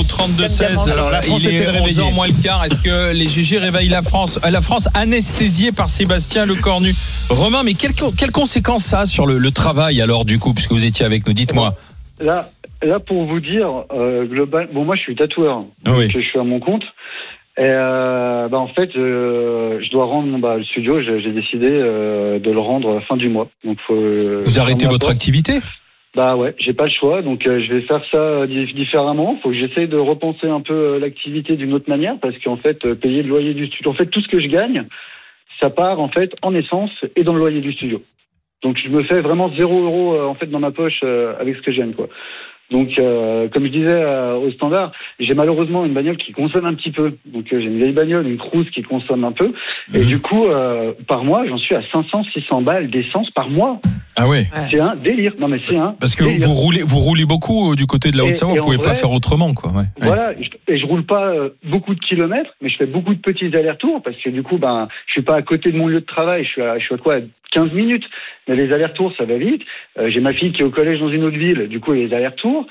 au 32-16. Alors là, France il est était réveillée. 11h moins le quart. Est-ce que les GG réveillent la France? La France anesthésiée par Sébastien Lecornu. Romain, mais quelles conséquences ça a sur le travail alors du coup, puisque vous étiez avec nous? Dites-moi. Là pour vous dire, global. Bon, moi je suis tatoueur, Oui. donc je suis à mon compte. Et en fait, je dois rendre le studio. J'ai décidé de le rendre fin du mois. Donc Vous arrêtez votre activité? Bah ouais, j'ai pas le choix. Donc je vais faire ça différemment. Faut que j'essaye de repenser un peu l'activité d'une autre manière, parce qu'en fait, payer le loyer du studio, en fait, tout ce que je gagne, ça part en fait en essence et dans le loyer du studio. Donc je me fais vraiment 0 € en fait dans ma poche avec ce que je gagne, quoi. Donc, comme je disais au standard, j'ai malheureusement une bagnole qui consomme un petit peu. Donc, j'ai une vieille bagnole, une Cruze qui consomme un peu. Et du coup, par mois, j'en suis à 500-600 balles d'essence par mois. Ah ouais. C'est un délire. Non, mais c'est un Parce que délire. vous roulez beaucoup du côté de la Haute-Savoie. Vous pouvez pas faire autrement, quoi. Ouais. Voilà. Et je roule pas beaucoup de kilomètres, mais je fais beaucoup de petits allers-retours parce que du coup, je suis pas à côté de mon lieu de travail. Je suis à quoi, 15 minutes. Mais les allers-retours, ça va vite. J'ai ma fille qui est au collège dans une autre ville. Du coup, les allers-retours.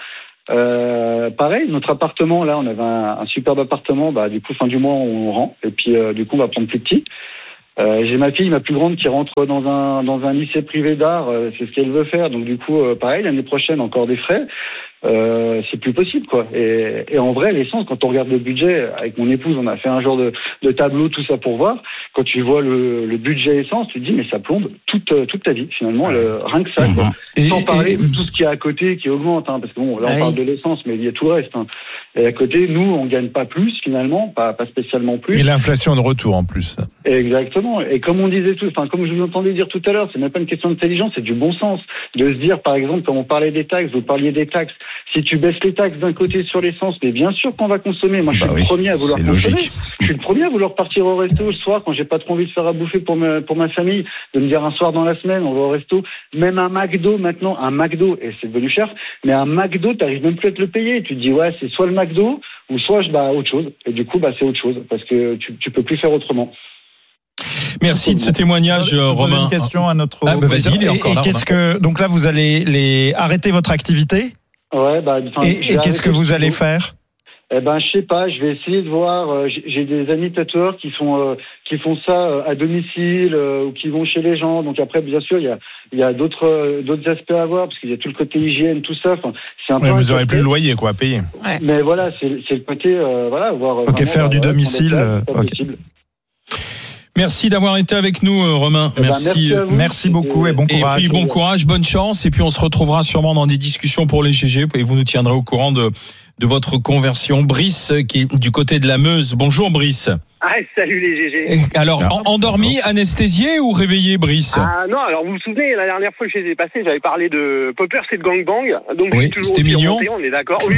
Pareil, notre appartement, là, on avait un superbe appartement. Du coup, fin du mois, on rend. Et puis, du coup, on va prendre plus petit. J'ai ma fille, ma plus grande, qui rentre dans un lycée privé d'art. C'est ce qu'elle veut faire. Donc, du coup, pareil, l'année prochaine, encore des frais. C'est plus possible, quoi. Et en vrai, l'essence, quand on regarde le budget, avec mon épouse, on a fait un genre de tableau, tout ça pour voir. Quand tu vois le budget essence, tu te dis, mais ça plombe toute ta vie, finalement, rien que ça, quoi. Sans parler de tout ce qu'il y a à côté qui augmente, hein, parce que bon, là, on parle de l'essence, mais il y a tout le reste, hein. Et à côté, nous, on gagne pas plus, finalement, pas spécialement plus. Et l'inflation de retour, en plus. Exactement. Et comme on disait comme je vous entendais dire tout à l'heure, c'est même pas une question d'intelligence, c'est du bon sens. De se dire, par exemple, comme on parlait des taxes, vous parliez des taxes. Si tu baisses les taxes d'un côté sur l'essence, mais bien sûr qu'on va consommer. Moi, je suis le premier à vouloir consommer. Je suis le premier à vouloir partir au resto le soir quand j'ai pas trop envie de faire à bouffer pour ma famille, de me dire un soir dans la semaine, on va au resto. Même un McDo maintenant, et c'est devenu cher, mais un McDo, t'arrives même plus à te le payer. Tu te dis, ouais, c'est soit le McDo, ou soit autre chose. Et du coup, c'est autre chose, parce que tu peux plus faire autrement. Merci de ce témoignage, Romain. Une question à notre. Vas-y, il est encore là. Donc là, vous allez arrêter votre activité? Ouais, et qu'est-ce que vous allez faire? Je sais pas, je vais essayer de voir. J'ai des amis tatoueurs qui font ça à domicile ou qui vont chez les gens. Donc après, bien sûr, il y a d'autres aspects à voir parce qu'il y a tout le côté hygiène, tout ça. Enfin, c'est un peu. Vous aurez plus le loyer, quoi, à payer. Ouais. Mais voilà, c'est le côté, voir. Ok, faire du domicile. Possible. Merci d'avoir été avec nous, Romain. Merci beaucoup et bon courage. Et puis bon courage, bonne chance. Et puis on se retrouvera sûrement dans des discussions pour les GG et vous nous tiendrez au courant de votre conversion. Brice, qui est du côté de la Meuse. Bonjour, Brice. Ah, salut les GG. Alors, endormi, anesthésié ou réveillé, Brice? Ah non, alors vous vous souvenez, la dernière fois que je les ai passés, j'avais parlé de Poppers et de Gangbang. Donc oui, c'était mignon. Remonté, on est d'accord. Oui.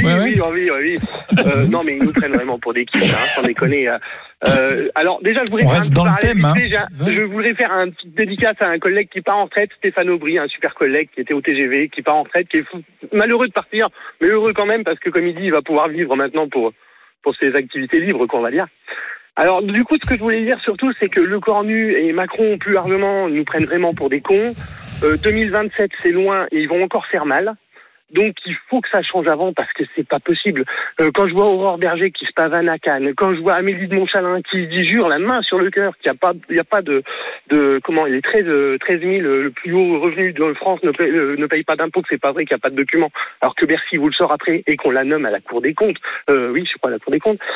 Non, mais ils nous prennent vraiment pour des kids, sans déconner. Alors déjà, je voudrais je voudrais faire un petit dédicace à un collègue qui part en retraite, Stéphane Aubry, un super collègue qui était au TGV, qui part en retraite, qui est malheureux de partir, mais heureux quand même parce que comme il dit, il va pouvoir vivre maintenant pour ses activités libres, qu'on va dire. Alors du coup, ce que je voulais dire surtout, c'est que Lecornu et Macron plus largement nous prennent vraiment pour des cons. 2027, c'est loin et ils vont encore faire mal. Donc il faut que ça change avant parce que c'est pas possible. Quand je vois Aurore Berger qui se pavane à Cannes, quand je vois Amélie de Montchalin qui dit jure la main sur le cœur qu'il n'y a pas de comment les 13 000 le plus haut revenu de France ne paye pas d'impôts, que c'est pas vrai, qu'il n'y a pas de document, alors que Bercy vous le sort après et qu'on la nomme à la Cour des comptes. Oui, je crois à la Cour des comptes.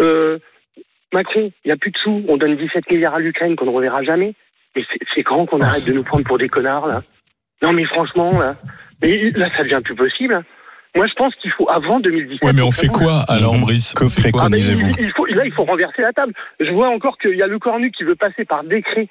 Macron, il n'y a plus de sous, on donne 17 milliards à l'Ukraine qu'on ne reverra jamais. Mais c'est quand qu'on arrête de nous prendre pour des connards, là? Non, mais franchement, là. Mais là, ça devient plus possible. Moi, je pense qu'il faut, avant 2017... Ouais, mais on fait quoi, alors, Brice? Que préconisez-vous? Il faut renverser la table. Je vois encore qu'il y a Lecornu qui veut passer par décret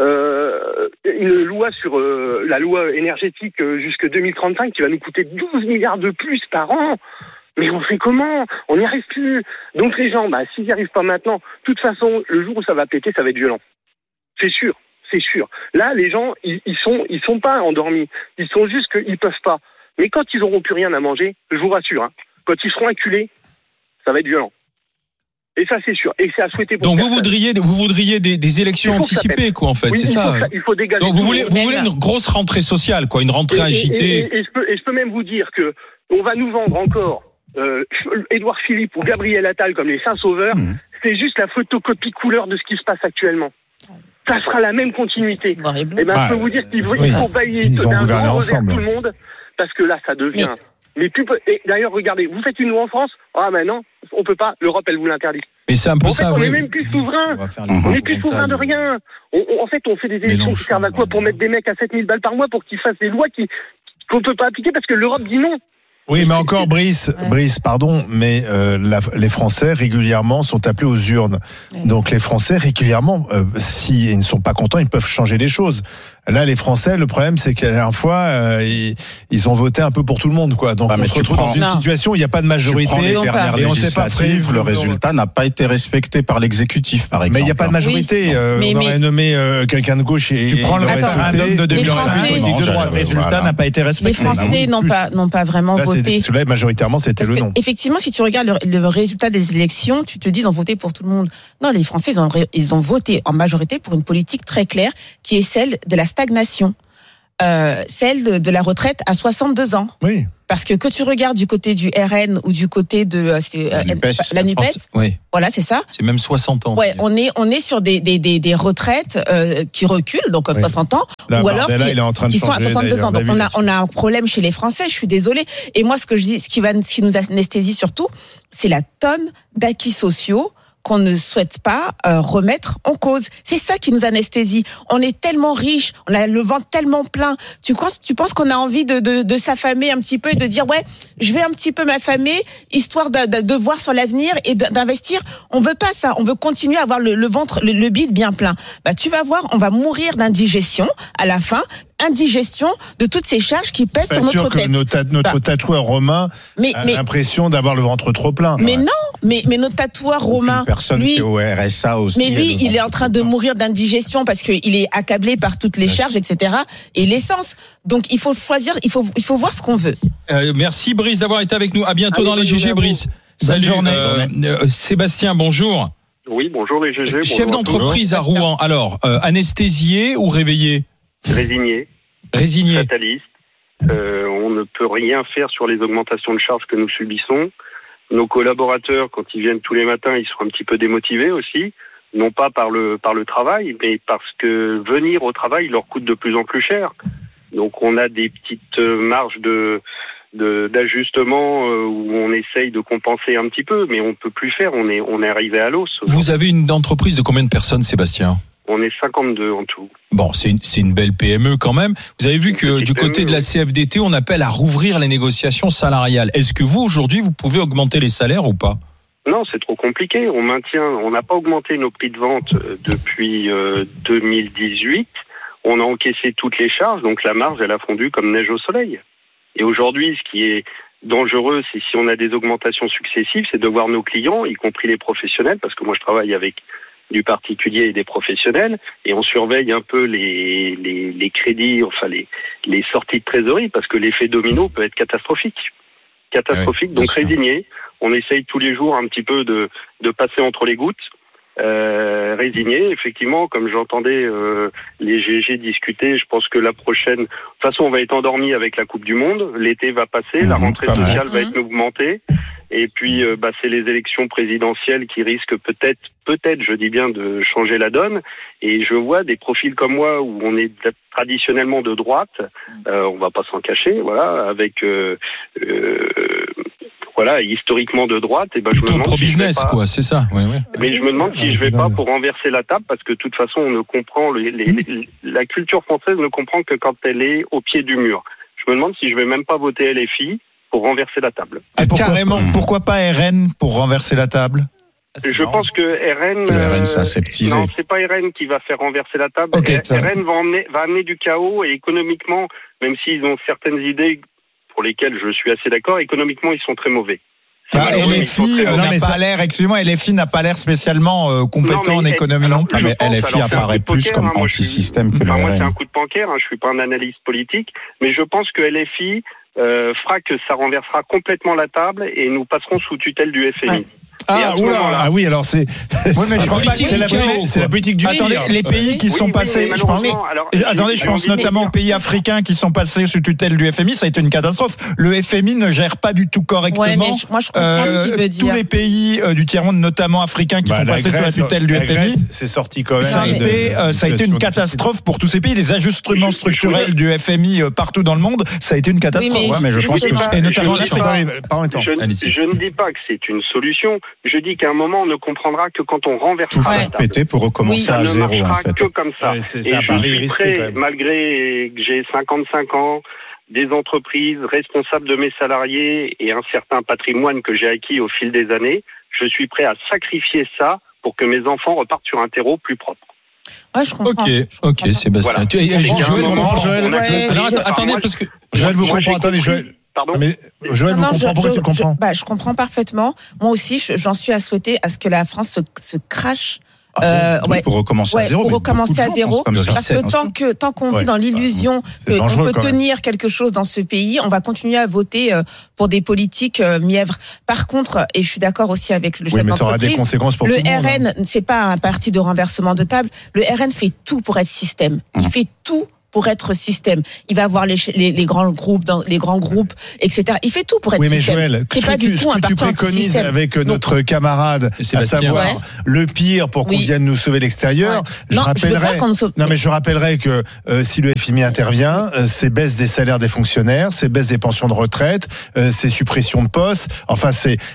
une loi sur la loi énergétique jusqu'à 2035 qui va nous coûter 12 milliards de plus par an. Mais on fait comment? On n'y arrive plus. Donc les gens, s'ils n'y arrivent pas maintenant, de toute façon, le jour où ça va péter, ça va être violent. C'est sûr. Là, les gens, ils sont pas endormis. Ils sont juste qu'ils peuvent pas. Mais quand ils auront plus rien à manger, je vous rassure, quand ils seront acculés, ça va être violent. Et ça, c'est sûr. Et c'est à souhaiter pour Donc vous voudriez des élections anticipées, quoi, en fait, c'est ça. Il faut dégager. Donc vous voulez une grosse rentrée sociale, quoi, une rentrée agitée. Et je peux même vous dire que on va nous vendre encore Édouard Philippe ou Gabriel Attal comme les saints sauveurs, c'est juste la photocopie couleur de ce qui se passe actuellement. Ça sera la même continuité. Et je peux vous dire qu'il faut balayer d'un grand revers tout le monde, parce que là, ça devient... Et d'ailleurs, regardez, vous faites une loi en France, non, on peut pas, l'Europe, elle vous l'interdit. Et c'est un peu ça. On n'est même plus souverain. On n'est plus souverain de rien. En fait, on fait des élections qui servent à quoi? Pour mettre des mecs à 7000 balles par mois pour qu'ils fassent des lois qu'on ne peut pas appliquer parce que l'Europe dit non. Oui, mais encore, Brice, pardon, mais les Français, régulièrement, sont appelés aux urnes. Donc, les Français, régulièrement, s'ils ne sont pas contents, ils peuvent changer les choses. Là, les Français, le problème, c'est qu'à la dernière fois, ils ont voté un peu pour tout le monde, quoi. Donc, on se retrouve dans une situation où il n'y a pas de majorité. Les dernières législatives, le résultat n'a pas été respecté par l'exécutif, par exemple. Mais il n'y a pas de majorité. On aurait nommé quelqu'un de gauche et tu prends le référendum de 2005, le résultat n'a pas été respecté. Les Français n'ont pas vraiment voté. Là, majoritairement, c'était le non. Effectivement, si tu regardes le résultat des élections, tu te dis ils ont voté pour tout le monde. Non, les Français, ils ont voté en majorité pour une politique très claire qui est celle de la stagnation, celle de la retraite à 62 ans. Oui. Parce que tu regardes du côté du RN ou du côté de la NUPES, voilà, c'est ça. C'est même 60 ans. Ouais, on est sur des retraites qui reculent, donc 60 ans, là, ou alors qui sont à 62 ans. Donc on a un problème chez les Français. Je suis désolée. Et moi, ce que je dis, ce qui nous anesthésie surtout, c'est la tonne d'acquis sociaux qu'on ne souhaite pas remettre en cause. C'est ça qui nous anesthésie. On est tellement riche, on a le ventre tellement plein. Tu penses qu'on a envie de s'affamer un petit peu et de dire je vais un petit peu m'affamer histoire de voir sur l'avenir et d'investir. On veut pas ça. On veut continuer à avoir le ventre, le bide bien plein. Tu vas voir, on va mourir d'indigestion à la fin. Indigestion de toutes ces charges qui pèsent sur notre tête. Notre tatoueur Romain a l'impression d'avoir le ventre trop plein. Mais non, mais notre tatoueur Romain, personne qui est au RSA aussi. Mais lui, il est en train de mourir d'indigestion parce qu'il est accablé par toutes les charges, etc. Et l'essence. Donc il faut choisir, il faut voir ce qu'on veut. Merci Brice d'avoir été avec nous. À bientôt dans les GG, Brice. Salut. Sébastien, bonjour. Oui, bonjour les GG. Chef d'entreprise à Rouen. Alors, anesthésié ou réveillé? Résigné. Fataliste. On ne peut rien faire sur les augmentations de charges que nous subissons. Nos collaborateurs, quand ils viennent tous les matins, ils sont un petit peu démotivés aussi. Non pas par le travail, mais parce que venir au travail leur coûte de plus en plus cher. Donc on a des petites marges d'ajustement où on essaye de compenser un petit peu, mais on peut plus faire. On est arrivé à l'os. Vous avez une entreprise de combien de personnes, Sébastien? On est 52 en tout. Bon, c'est une belle PME quand même. Vous avez vu que du côté de la CFDT, on appelle à rouvrir les négociations salariales. Est-ce que vous, aujourd'hui, vous pouvez augmenter les salaires ou pas? Non, c'est trop compliqué. On n'a pas augmenté nos prix de vente depuis 2018. On a encaissé toutes les charges, donc la marge, elle a fondu comme neige au soleil. Et aujourd'hui, ce qui est dangereux, c'est si on a des augmentations successives, c'est de voir nos clients, y compris les professionnels, parce que moi je travaille avec du particulier et des professionnels, et on surveille un peu les crédits, enfin les sorties de trésorerie, parce que l'effet domino peut être catastrophique. Donc résigné. On essaye tous les jours un petit peu de passer entre les gouttes. Résigné, effectivement, comme j'entendais les GG discuter, je pense que la prochaine... De toute façon, on va être endormi avec la Coupe du Monde, l'été va passer, la rentrée sociale va être augmentée, et puis c'est les élections présidentielles qui risquent peut-être, je dis bien, de changer la donne, et je vois des profils comme moi, où on est traditionnellement de droite, on va pas s'en cacher, voilà, avec... historiquement de droite, et je me demande pro-business, si quoi, c'est ça. Ouais. Mais je me demande si je vais pas pour renverser la table, parce que de toute façon, on ne comprend la culture française ne comprend que quand elle est au pied du mur. Je me demande si je vais même pas voter LFI pour renverser la table. Pourquoi pas RN pour renverser la table? Je pense que RN s'est aseptisé. Non, c'est pas RN qui va faire renverser la table. RN va amener du chaos, et économiquement, même s'ils ont certaines idées pour lesquels je suis assez d'accord, économiquement, ils sont très mauvais. LFI LFI n'a pas l'air spécialement compétent en économie non plus. Mais LFI apparaît plus comme anti-système que le RN. Moi, c'est un coup de pancaire, je suis pas un analyste politique, mais je pense que LFI fera que ça renversera complètement la table et nous passerons sous tutelle du FMI. Ah oui, alors c'est. Oui, mais je crois pas que c'est la politique du Attendez, les pays qui sont passés. Je pense notamment aux pays africains qui sont passés sous tutelle du FMI, ça a été une catastrophe. Le FMI ne gère pas du tout correctement. Ouais, mais moi, je comprends ce qu'il veut dire. Tous les pays du tiers-monde, notamment africains, qui sont passés sous la tutelle du FMI, c'est sorti quand même. Ça a été une catastrophe pour tous ces pays. Les ajustements structurels du FMI partout dans le monde, ça a été une catastrophe. Oui, mais je pense que et notamment je ne dis pas que c'est une solution. Je dis qu'à un moment, on ne comprendra que quand on renversera la table. Péter pour recommencer à zéro, en fait. Que comme ça. Et je suis prêt, malgré que j'ai 55 ans, des entreprises, responsables de mes salariés et un certain patrimoine que j'ai acquis au fil des années, je suis prêt à sacrifier ça pour que mes enfants repartent sur un terreau plus propre. Ouais, je comprends. Ok, Sébastien. Voilà. Joël comprend. Alors attendez, parce que Joël vous comprend. Attendez, Joël. Pardon. Mais Joël vous comprend. Pourquoi tu comprends? Je comprends parfaitement. Moi aussi, j'en suis à souhaiter à ce que la France se crache. Pour recommencer à zéro. Pour recommencer à zéro. Parce que tant qu'on vit dans l'illusion qu'on peut tenir quelque chose dans ce pays, on va continuer à voter pour des politiques mièvres. Par contre, et je suis d'accord aussi avec le chef d'entreprise, ça aura des conséquences pour le tout le monde, RN, c'est pas un parti de renversement de table. Le RN fait tout pour être système. Il fait tout pour être système. Il va avoir les grands groupes, etc. Il fait tout pour être système. Oui, mais Joël, c'est pas du tout un parti anti-système. Tu préconises avec notre camarade, à savoir le pire pour qu'on vienne nous sauver l'extérieur. Ouais. Je rappellerai que si le FMI intervient, c'est baisse des salaires des fonctionnaires, c'est baisse des pensions de retraite, c'est suppression de postes. Enfin,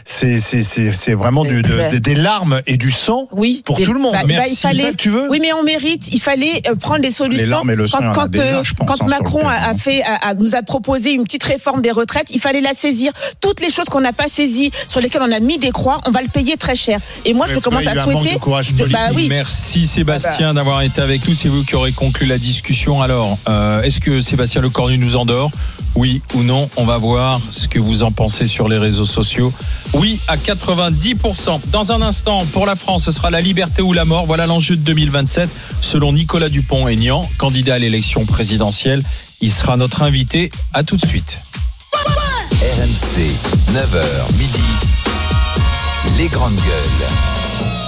c'est vraiment des larmes et du sang pour tout le monde. Il fallait, tu veux. Oui, mais on mérite. Il fallait prendre des solutions. Les larmes et le sang, quand Macron nous a proposé une petite réforme des retraites, il fallait la saisir. Toutes les choses qu'on n'a pas saisies, sur lesquelles on a mis des croix, on va le payer très cher. Et moi, je commence à souhaiter. Merci Sébastien d'avoir été avec nous. C'est vous qui aurez conclu la discussion. Alors, est-ce que Sébastien Lecornu nous endort? Oui ou non? On va voir ce que vous en pensez sur les réseaux sociaux. Oui à 90%. Dans un instant, pour la France, ce sera la liberté ou la mort. Voilà l'enjeu de 2027. Selon Nicolas Dupont-Aignan, candidat à l'élection présidentielle, il sera notre invité. À tout de suite. RMC, 9h midi, les grandes gueules.